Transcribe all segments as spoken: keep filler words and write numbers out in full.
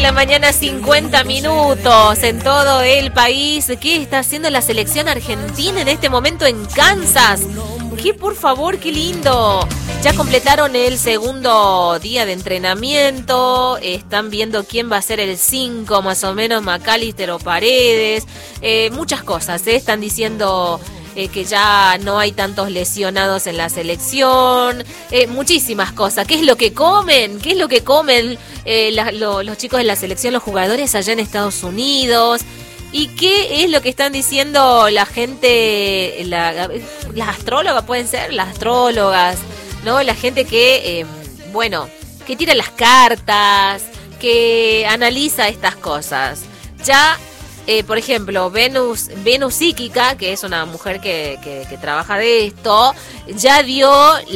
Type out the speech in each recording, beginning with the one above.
la mañana, cincuenta minutos en todo el país. ¿Qué está haciendo la selección argentina en este momento en Kansas? ¡Qué, por favor, qué lindo! Ya completaron el segundo día de entrenamiento. Están viendo quién va a ser el cinco, más o menos, McAllister o Paredes. Eh, muchas cosas, ¿eh? Están diciendo... Eh, que ya no hay tantos lesionados en la selección, eh, muchísimas cosas. ¿Qué es lo que comen? ¿Qué es lo que comen eh, la, lo, los chicos de la selección, los jugadores allá en Estados Unidos? ¿Y qué es lo que están diciendo la gente, la, las astrólogas pueden ser, las astrólogas, ¿no? La gente que, eh, bueno, que tira las cartas, que analiza estas cosas. Ya... Eh, por ejemplo, Venus, Venus Psíquica, que es una mujer que, que, que trabaja de esto, ya dio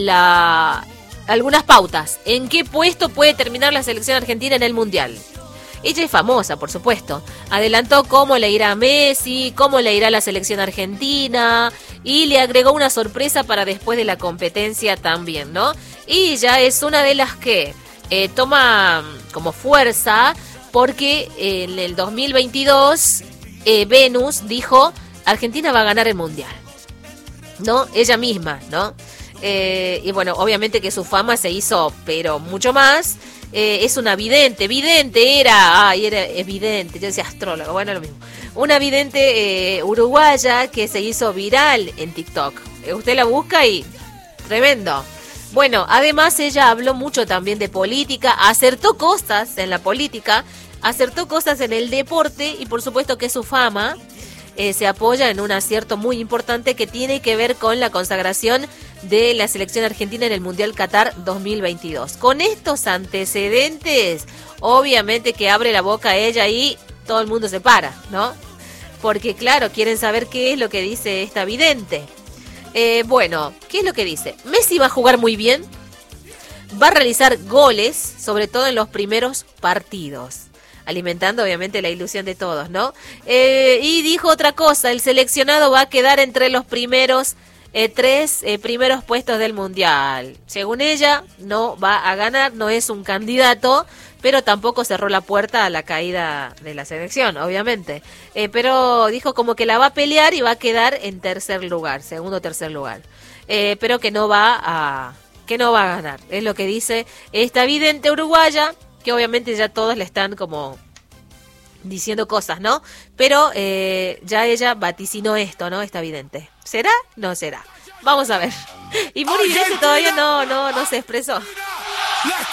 la, algunas pautas en qué puesto puede terminar la selección argentina en el Mundial. Ella es famosa, por supuesto. Adelantó cómo le irá a Messi, cómo le irá a la selección argentina y le agregó una sorpresa para después de la competencia también, ¿no? Y ya es una de las que eh, toma como fuerza... Porque en el dos mil veintidós eh, Venus dijo Argentina va a ganar el Mundial, ¿no? Ella misma, ¿no? Eh, y bueno, obviamente que su fama se hizo, pero mucho más. Eh, es una vidente, vidente era, ay, era evidente, yo decía astrólogo, bueno, lo mismo. Una vidente eh, uruguaya que se hizo viral en TikTok. Eh, usted la busca y tremendo. Bueno, además ella habló mucho también de política, acertó cosas en la política, acertó cosas en el deporte y por supuesto que su fama eh, se apoya en un acierto muy importante que tiene que ver con la consagración de la selección argentina en el Mundial Qatar dos mil veintidós. Con estos antecedentes, obviamente que abre la boca ella y todo el mundo se para, ¿no? Porque claro, quieren saber qué es lo que dice esta vidente. Eh, bueno, ¿qué es lo que dice? Messi va a jugar muy bien, va a realizar goles, sobre todo en los primeros partidos, alimentando obviamente la ilusión de todos, ¿no? Eh, y dijo otra cosa, el seleccionado va a quedar entre los primeros eh, tres eh, primeros puestos del Mundial. Según ella, no va a ganar, no es un candidato, pero tampoco cerró la puerta a la caída de la selección, obviamente. Eh, pero dijo como que la va a pelear y va a quedar en tercer lugar, segundo o tercer lugar. Eh, pero que no va a que no va a ganar. Es lo que dice esta vidente uruguaya, que obviamente ya todos le están como diciendo cosas, ¿no? Pero eh, ya ella vaticinó esto, ¿no? Esta vidente. ¿Será? No será. Vamos a ver. Y Muri dice todavía no, no, no se expresó.